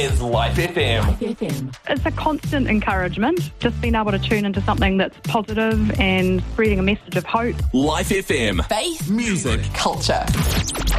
is Life FM. It's a constant encouragement, just being able to tune into something that's positive and spreading a message of hope. Life FM. Faith, music, culture.